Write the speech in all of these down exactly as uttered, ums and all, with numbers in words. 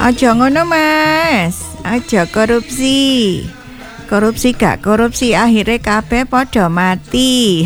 Aja ngono Mas, aja korupsi. Korupsi gak korupsi akhirnya kabeh padha mati.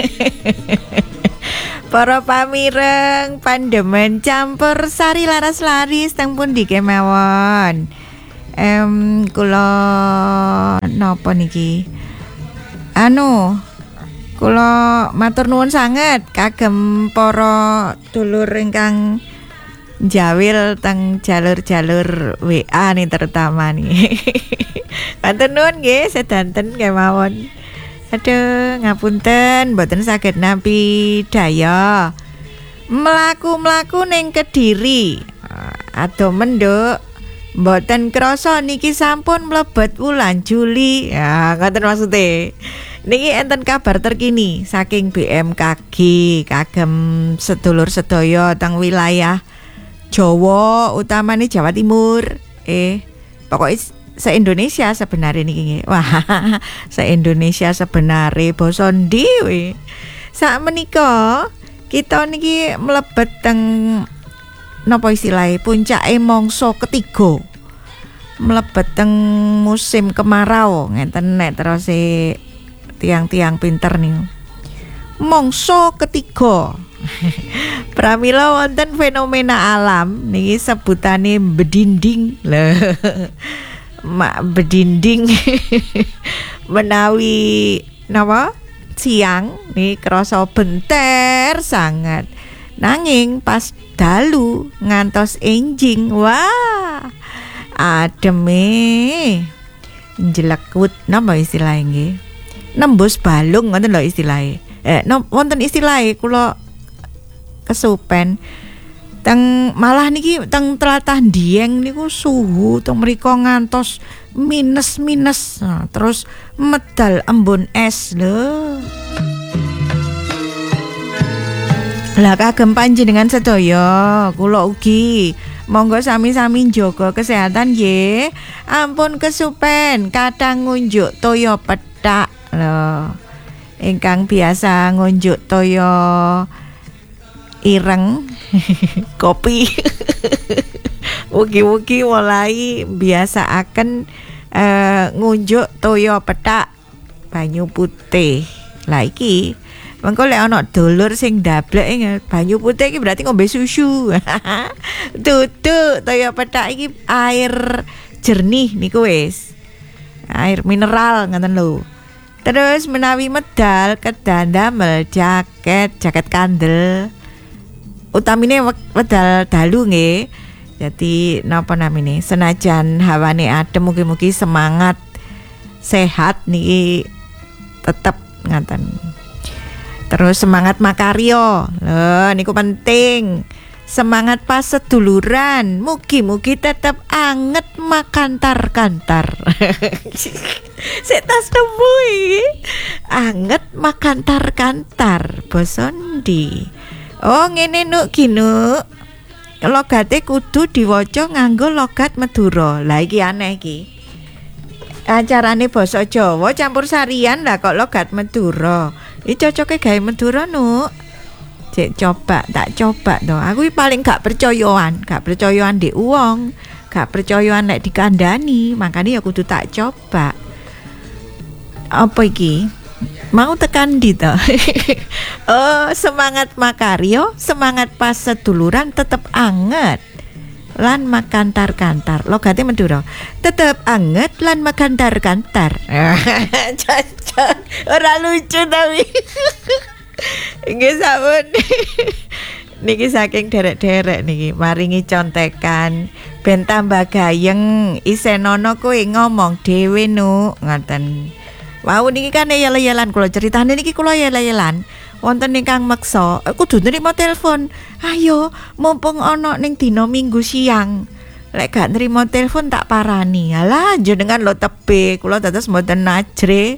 Para pamireng pandemen campur sari laras laris teng pundi kemawon. Em kula napa niki? Anu kula matur nuwun sanget kagem para dulur ingkang jawil teng jalur-jalur W A nih terutama nih. Matur nuwun nggih sedanten kemawon. Aduh ngapunten mboten saged nampi daya. Mlaku-mlaku ning Kediri. Aduh menduk mboten krasa niki sampun mlebet wulan Juli. Ya ngoten maksude. Niki enten kabar terkini saking B M K G kagem sedulur sedaya teng wilayah Jawa utamane Jawa Timur. Eh pokoknya se-Indonesia sebenarnya niki. Wah, se-Indonesia sebenarnya basa ndi we. Sak menika kita niki mlebet teng napa istilahé puncake mangsa ketiga. Mlebet teng musim kemarau ngenten nek terus e tiang-tiang pinter nih. Mangsa ketiga. Pramila wonten fenomena alam niki sebutane bedinding. Lah mak bedinding menawi napa siang nih krasa benter sangat. Nanging pas dalu ngantos enjing, wah ademe jelekut napa istilahnya nggih. Nembus balung ngoten lho istilahnya. Eh no, wonten istilahnya kula kesupen teng malah niki teng tlatah Dieng niku suhu teng mriko ngantos minus-minus. Nah, terus medal embun es lho. Lah kagem panjenengan sedaya kula ugi monggo sami-sami njaga kesehatan nggih. Ampun kesupen kadang ngunjuk toya pethak lho. Ingkang biasa ngunjuk toya ireng kopi. Ugi-ugi mulai biasa akan uh, ngunjuk toya pethak banyu putih. Lah iki mengko lek ana dulur sing ndablek banyu putih iki berarti ngombe susu. Tutuk toya pethak iki air jernih niku wis. Air mineral ngoten lho. Terus menawi medal kedah damel jaket, jaket kandel. Utamine wedal dalu nggih. Jadi napa namine? Senajan hawane adem mugi-mugi semangat sehat niki tetep ngaten. Terus semangat makaryo. Lho niku penting. Semangat pas seduluran. Mugi-mugi tetep anget makantar-kantar. Sik tas nemu iki. Anget makantar-kantar. Basa ndi? Oh ngene nuk ginu. Logate kudu diwaca nganggo logat Madura. Lah iki aneh iki. Acarane basa Jawa campur sarian lah kok logat Madura. Iki cocoke gawe Madura nuk. Cek coba, tak coba to. Aku paling gak percayaan, gak percayaan di uang, gak percayaan nek dikandani, makanya ya kudu tak coba. Apa iki? Mau tekan di to. Oh, semangat makaryo, semangat pas seduluran tetep anget. Lan makantar-kantar. Logate Madura. Tetep anget lan makantar-kantar. Cocok. Ora lucu tapi. Nggih sampun. Niki saking derek-derek niki maringi contekan ben tambah gayeng isenono kowe ngomong dhewe nu ngoten. Wau niki kan yel-yelan kula critane niki kula yel-yelan wonten ingkang meksa kudu nrimo telepon. Ayo mumpung ana ning dina Minggu siang. Lek gak nrimo telepon tak parani. Alah jenengan lo tebe kula dados mboten najre.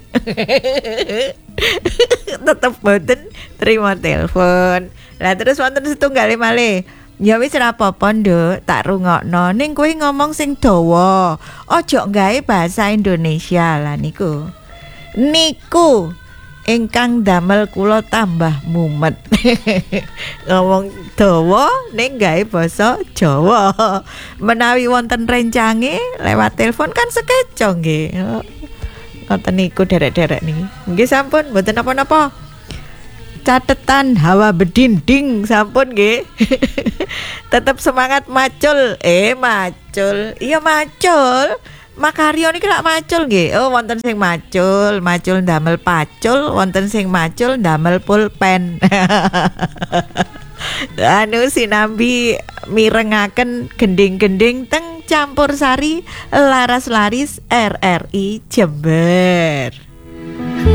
Tetep mboten terima telepon. Lah terus wonten setunggal malih. Ya wis ora apa-apa, Nduk, tak rungokno. Ning kowe ngomong sing dawa. Aja gawe bahasa Indonesia lah niku. Niku ingkang damel kula tambah mumet. Ngomong dawa ning gawe basa Jawa. Menawi wonten rencange lewat telepon kan sekeco nggih. Ngoten niku derek-derek niki. Nggih sampun mboten napa-napa. Catetan hawa bedinding sampun nggih. Tetap semangat macul. Eh macul. Iya macul. Makaryo niki lak macul nggih. Oh wonten sing macul, macul ndamel pacul, wonten sing macul ndamel pulpen. Anu sinambi mirengaken gending-gending teng Campursari Laras Laris R R I Jember.